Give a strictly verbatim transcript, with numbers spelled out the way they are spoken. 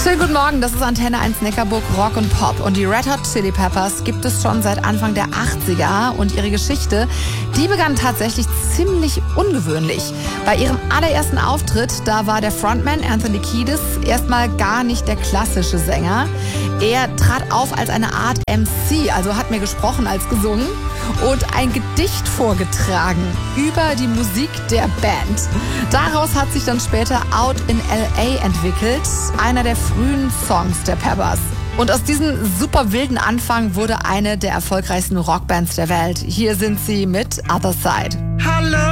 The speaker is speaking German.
Schönen guten Morgen, das ist Antenne eins Neckarburg Rock und Pop. Und die Red Hot Chili Peppers gibt es schon seit Anfang der achtziger. Und ihre Geschichte, die begann tatsächlich ziemlich ungewöhnlich. Bei ihrem allerersten Auftritt, da war der Frontman Anthony Kiedis erstmal gar nicht der klassische Sänger. Er trat auf als eine Art M C, also hat mehr gesprochen als gesungen und ein Gedicht vorgetragen über die Musik der Band. Daraus hat sich dann später Out in L A entwickelt, einer der frühen Songs der Peppers. Und aus diesem super wilden Anfang wurde eine der erfolgreichsten Rockbands der Welt. Hier sind sie mit Other Side. Hallo.